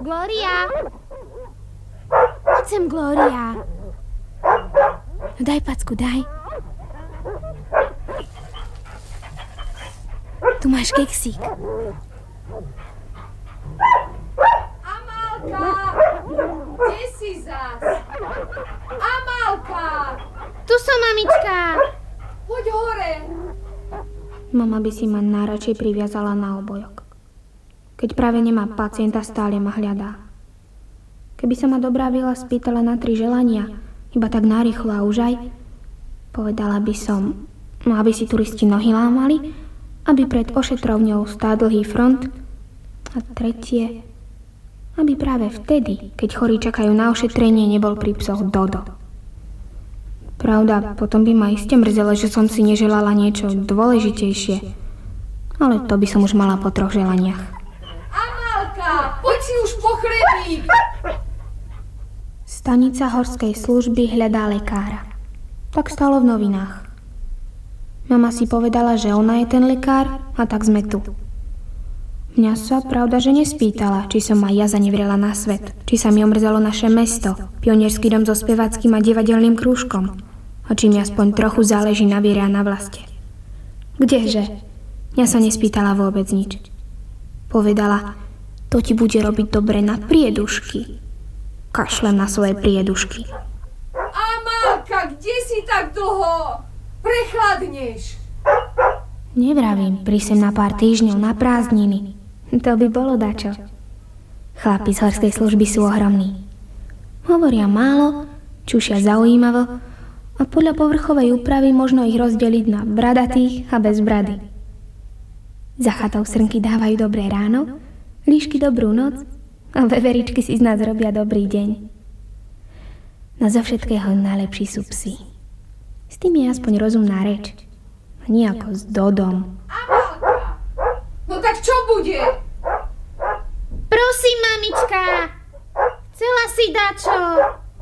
Glória! Poď sem, Glória. No daj packu, daj. Tu máš keksík. Amálka! Kde si zas? Amálka! Tu som, mamička. Poď hore. Mama by si ma najradšej priviazala na obojok. Keď práve nemá pacienta, stále ma hľadá. Keby sa ma dobrá vila spýtala na 3 želania, iba tak narýchlo a už aj, povedala by som, aby si turisti nohy lámali, aby pred ošetrovňou stál dlhý front a tretie, aby práve vtedy, keď chorí čakajú na ošetrenie, nebol pri psoch Dodo. Pravda, potom by ma iste mrzelo, že som si neželala niečo dôležitejšie, ale to by som už mala po 3 želaniach. Amálka, poď si už po chlebík. Stanica horskej služby hľadá lekára. Tak stalo v novinách. Mama si povedala, že ona je ten lekár a tak sme tu. Mňa sa pravda, že nespýtala, či som aj ja zanevrela na svet, či sa mi omrzalo naše mesto, pionierský dom so speváckym a divadelným krúžkom a či mi aspoň trochu záleží na viere a na vlaste. Kdeže? Mňa sa nespýtala vôbec nič. Povedala, to ti bude robiť dobre na priedušky. Kašlem na svoje priedušky. Amálka, kde si tak dlho? Prechladneš. Nevravím, prísem na pár týždňov na prázdniny. To by bolo dačo. Chlapi z horskej služby sú ohromní. Hovoria málo, čušia zaujímavo a podľa povrchovej úpravy možno ich rozdeliť na bradatých a bez brady. Za chatou srnky dávajú dobré ráno, líšky dobrú noc a veveričky si z nás robia dobrý deň. No zo všetkého najlepší sú psi. S tým je aspoň rozumná reč. A nie ako s Dodom. Amálka! No tak čo bude? Prosím, mamička! Chcela si dačo!